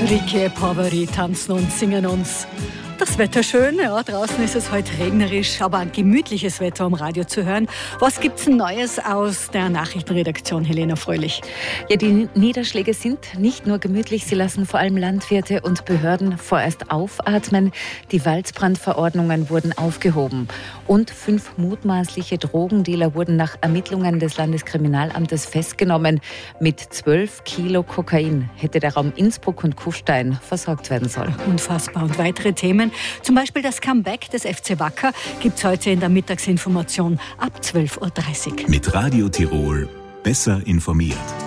Enrique Poveri tanzen und singen uns. Das Wetter schön, ja, draußen ist es heute regnerisch, aber ein gemütliches Wetter, um Radio zu hören. Was gibt's denn Neues aus der Nachrichtenredaktion, Helena Fröhlich? Ja, die Niederschläge sind nicht nur gemütlich, sie lassen vor allem Landwirte und Behörden vorerst aufatmen. Die Waldbrandverordnungen wurden aufgehoben und 5 mutmaßliche Drogendealer wurden nach Ermittlungen des Landeskriminalamtes festgenommen. Mit 12 Kilo Kokain hätte der Raum Innsbruck und Kufstein versorgt werden sollen. Unfassbar. Und weitere Themen, zum Beispiel das Comeback des FC Wacker, gibt es heute in der Mittagsinformation ab 12.30 Uhr. Mit Radio Tirol besser informiert.